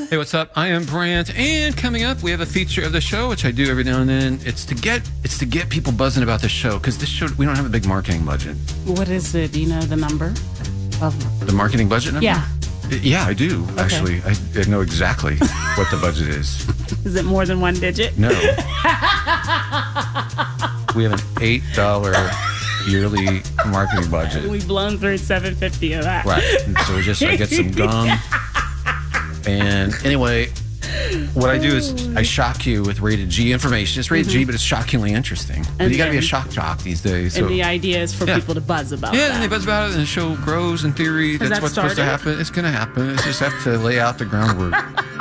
Hey, what's up? I am Brant, and coming up, we have a feature of the show, which I do every now and then. It's to get people buzzing about the show, because this show, we don't have a big marketing budget. What is it? Do you know the number of the marketing budget number? Yeah. Yeah, I do, actually. I know exactly what the budget is. Is it more than one digit? No. We have an $8 yearly marketing budget. We've blown through $750 of that. Right. And so I get some gum. And anyway, what I do is I shock you with rated G information. It's rated G, but it's shockingly interesting. But you got to be a shock jock these days. So. And the idea is for people to buzz about Yeah, that. and they buzz about it, and the show grows in theory. That's what's supposed to happen. It's going to happen. It's just have to lay out the groundwork.